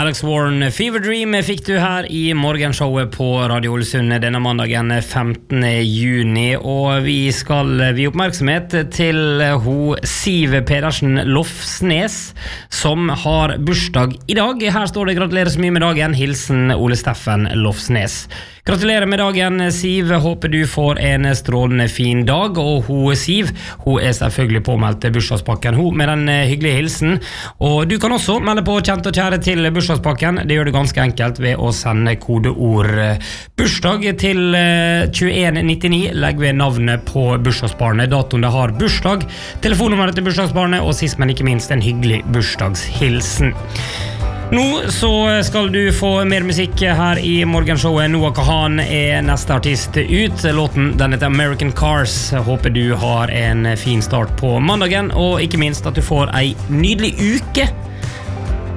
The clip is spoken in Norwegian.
Alex Warren, Fever Dream fikk du her i morgenshowet på Radio Ålesund denne mandagen 15. juni, og vi skal vie oppmerksomhet til Siv Pedersen Lofsnes, som har bursdag i dag. Her står det gratulerer så mye med dagen, hilsen Ole Steffen Lofsnes. Gratulerer med dagen, Siv. Håper du får en strålende fin dag. Og Siv, hun selvfølgelig påmeldt til bursdagspakken med den hyggelige hilsen. Og du kan også melde på kjent og kjære til bursdagspakken. Det gjør det ganske enkelt ved å sende kodeord bursdag til 2199. Legg ved navnet på bursdagsbarnet, datoen det har bursdag, telefonnummeret til bursdagsbarnet, og sist, men ikke minst, en hyggelig bursdagshilsen. Nå så skal du få mer musikk her i morgenshowet. Noah Kahan neste artist ut. Låten den heter American Cars. Håper du har en fin start på mandagen, og ikke minst at du får en nydelig uke